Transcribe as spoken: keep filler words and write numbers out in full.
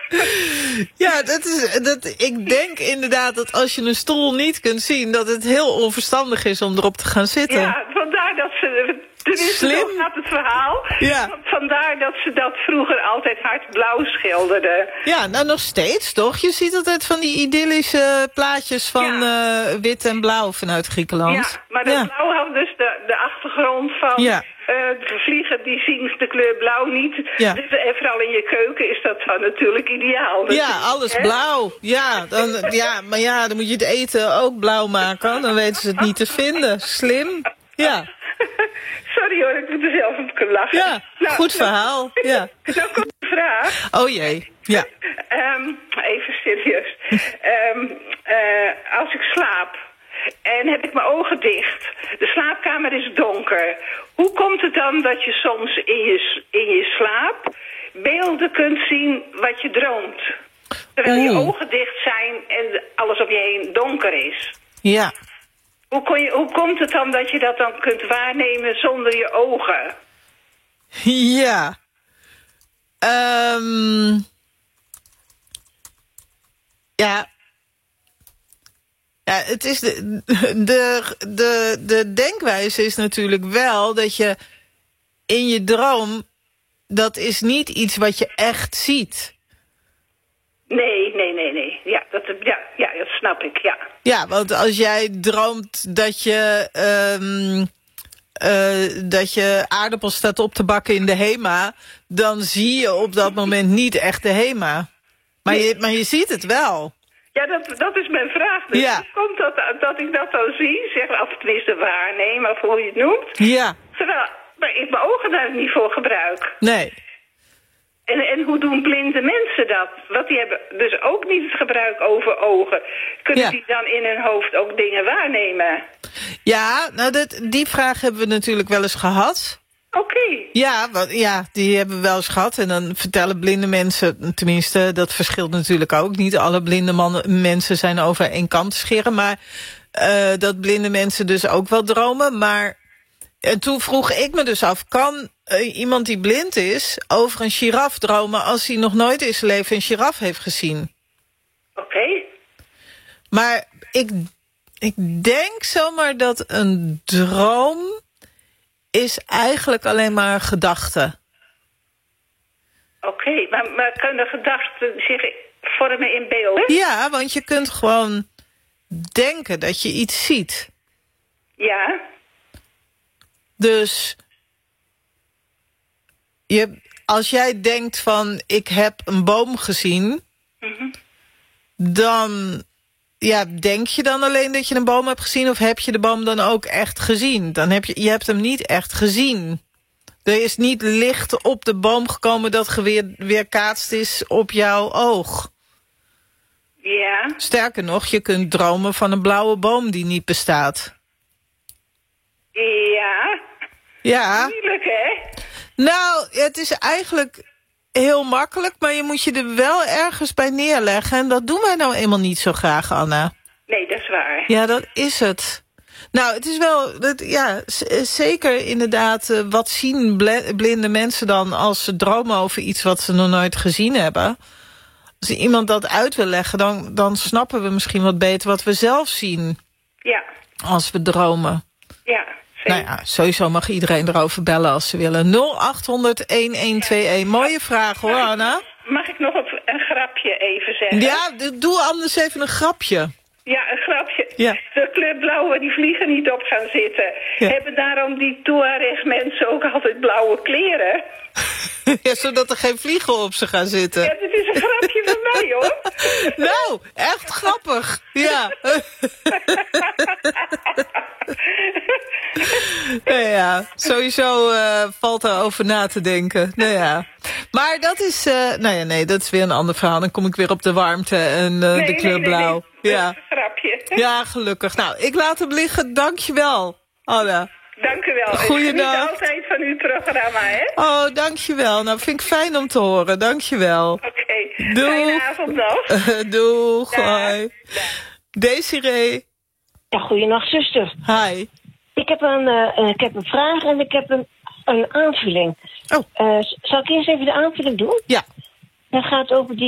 Ja, dat is, dat, ik denk inderdaad dat als je een stoel niet kunt zien, dat het heel onverstandig is om erop te gaan zitten. Ja, vandaar dat ze... Tenminste, Slim. zo gaat het verhaal. Ja. Vandaar dat ze dat vroeger altijd hardblauw schilderden. Ja, nou nog steeds, toch? Je ziet altijd van die idyllische plaatjes van Ja. uh, wit en blauw vanuit Griekenland. Ja, maar dat Ja. blauw had dus de, de achtergrond van... Ja. Uh, de vliegen die zien de kleur blauw niet. Ja. Dus, en vooral in je keuken is dat dan natuurlijk ideaal. Dus, Ja, alles hè? blauw. Ja, dan, ja, maar ja, dan moet je het eten ook blauw maken. Dan weten ze het niet te vinden. Slim. Ja, Sorry hoor, ik moet er zelf op kunnen lachen. ja, Nou, goed verhaal. Ja. Nou komt de vraag. Oh jee, ja. Um, even serieus. Um, uh, als ik slaap en heb ik mijn ogen dicht, de slaapkamer is donker. Hoe komt het dan dat je soms in je, in je slaap beelden kunt zien wat je droomt? Terwijl je Oeh. ogen dicht zijn en alles om je heen donker is. Ja. Hoe, kon je, hoe komt het dan dat je dat dan kunt waarnemen zonder je ogen? Ja. Ehm ja. Ja, het is de, de, de, de denkwijze is natuurlijk wel dat je in je droom, dat is niet iets wat je echt ziet. Nee, nee, nee, nee. Ja, dat, ja, ja, dat snap ik, ja. Ja, want als jij droomt dat je, um, uh, dat je aardappels staat op te bakken in de Hema, dan zie je op dat moment niet echt de Hema. Maar, Nee. je, maar je ziet het wel. Ja, dat, dat is mijn vraag. Dus Ja. hoe komt dat, dat ik dat dan zie, zeg, of tenminste waarnemen, of hoe je het noemt. Ja, Terwijl maar ik mijn ogen daar niet voor gebruik. nee. En, en hoe doen blinde mensen dat? Want die hebben dus ook niet het gebruik over ogen. Kunnen Ja. die dan in hun hoofd ook dingen waarnemen? Ja, nou dat, die vraag hebben we natuurlijk wel eens gehad. Oké. Ja, want, ja, die hebben we wel eens gehad. En dan vertellen blinde mensen, tenminste, dat verschilt natuurlijk ook. Niet alle blinde mannen, mensen zijn over één kam te scheren. Maar uh, dat blinde mensen dus ook wel dromen. Maar en toen vroeg ik me dus af, kan uh, iemand die blind is over een giraf dromen als hij nog nooit in zijn leven een giraf heeft gezien? Oké. Maar ik, ik denk zomaar dat een droom is eigenlijk alleen maar gedachte. Oké, maar, maar kunnen gedachten zich vormen in beelden? Ja, want je kunt gewoon denken dat je iets ziet. Ja. Dus je, als jij denkt van ik heb een boom gezien, Mm-hmm. dan ja, denk je dan alleen dat je een boom hebt gezien, of heb je de boom dan ook echt gezien? Dan heb je, je hebt hem niet echt gezien. Er is niet licht op de boom gekomen dat weer, weerkaatst is op jouw oog. Ja. Sterker nog, je kunt dromen van een blauwe boom die niet bestaat. Ja. Ja. Moeilijk, hè? Nou, het is eigenlijk heel makkelijk, maar je moet je er wel ergens bij neerleggen. En dat doen wij nou eenmaal niet zo graag, Anna. Nee, dat is waar. Ja, dat is het. Nou, het is wel, dat, ja, z- zeker inderdaad, uh, wat zien bl- blinde mensen dan als ze dromen over iets wat ze nog nooit gezien hebben? Als iemand dat uit wil leggen, dan, dan snappen we misschien wat beter wat we zelf zien Ja. als we dromen. Ja. Zeker. Nou ja, sowieso mag iedereen erover bellen als ze willen. nul acht honderd, een een twee een. Mooie vraag hoor, Anna. Mag ik nog een, een grapje even zeggen? Ja, d- doe anders even een grapje. Ja, een grapje. Ja. De kleur blauw waar die vliegen niet op gaan zitten. Ja. Hebben daarom die Tuareg mensen ook altijd blauwe kleren? Ja, zodat er geen vliegen op ze gaan zitten. Ja, dit is een grapje van mij, hoor. Nou, echt grappig. Ja. Nou ja, sowieso uh, valt er over na te denken. Nou ja. Maar dat is, uh, nou ja, nee, dat is weer een ander verhaal. Dan kom ik weer op de warmte en uh, nee, de kleur nee, nee, blauw. Nee, ja. dat is een grapje. Ja, gelukkig. Nou, ik laat hem liggen. Dankjewel, Anna. Dank u wel. Goeiedag. Ik geniet altijd van uw programma, hè? Oh, dankjewel. Nou, vind ik fijn om te horen. Dankjewel. Oké. Okay. Doeg. Fijne avond nog. Uh, doeg. Dag. Hoi. Desiree. Ja, goeienacht, zuster. Hi. Ik heb een, uh, ik heb een vraag en ik heb een, een aanvulling. Oh. Uh, zal ik eerst even de aanvulling doen? Ja. Dat gaat over die